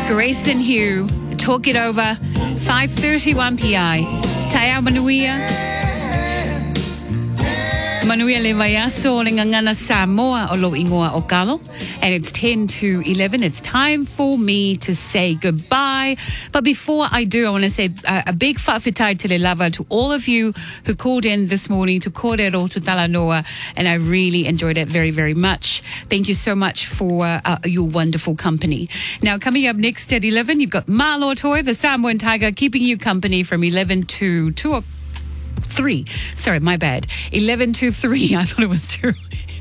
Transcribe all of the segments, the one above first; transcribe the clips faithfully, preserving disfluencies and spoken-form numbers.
Grayson Hugh, Talk It Over, five thirty-one p m. Taya Manuia. Manuia le vaiaso o le ngangana Samoa o lo ingoa o kalo. And it's ten to eleven. It's time for me to say goodbye. But before I do, I want to say a, a big whawhitai te le lava to all of you who called in this morning to Kōrero to Talanoa. And I really enjoyed it very, very much. Thank you so much for uh, your wonderful company. Now, coming up next at eleven, you've got Malo Toi, the Samoan Tiger, keeping you company from eleven to two o'clock. Three. Sorry, my bad. eleven to three. I thought it was two.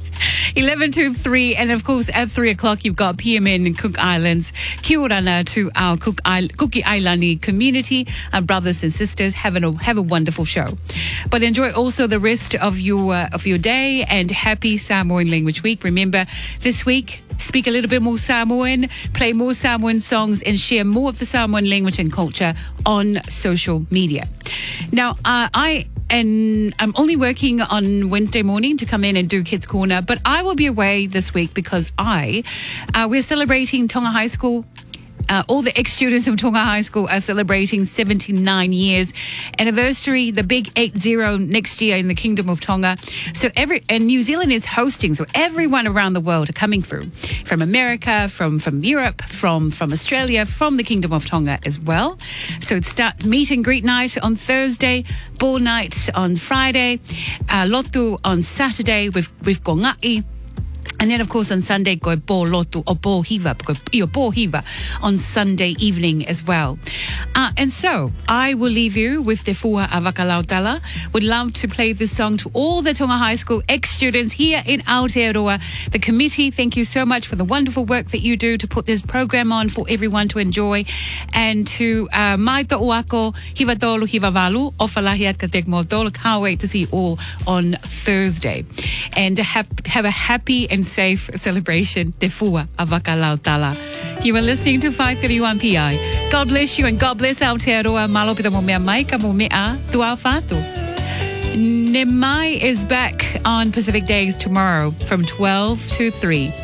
eleven to three. And of course, at three o'clock, you've got P M N in Cook Islands. Kia ora to our Cook I- Cookie Islandi community, our brothers and sisters. Have a, have a wonderful show. But enjoy also the rest of your, uh, of your day, and happy Samoan Language Week. Remember, this week, speak a little bit more Samoan, play more Samoan songs, and share more of the Samoan language and culture on social media. Now, uh, I... And I'm only working on Wednesday morning to come in and do Kids Corner, but I will be away this week because I, uh, we're celebrating Tonga High School. Uh, all the ex-students of Tonga High School are celebrating seventy-nine years anniversary, the big eight zero next year in the Kingdom of Tonga. So every, and New Zealand is hosting, so everyone around the world are coming through, from America, from, from Europe, from, from Australia, from the Kingdom of Tonga as well. So it starts meet and greet night on Thursday, ball night on Friday, uh, lotu on Saturday with, with Kongai. And then, of course, on Sunday, go ball lotu or ball hiva, your ball hiva on Sunday evening as well. Uh, and so I will leave you with Te Fua a Wakalautala. Would love to play this song to all the Tonga High School ex-students here in Aotearoa. The committee, thank you so much for the wonderful work that you do to put this program on for everyone to enjoy. And to uh, Mai To'uako, Hiva Tolu, Hiva Valu, Ofalahi at Katek Motolo. Can't wait to see you all on Thursday. And have, have a happy and safe celebration. Te Fua a Wakalautala. You are listening to five thirty-one P I. God bless you and God bless Aotearoa. Malo pita mo mea mai ka mo mea tuau whātu. Nemai is back on Pacific Days tomorrow from twelve to three.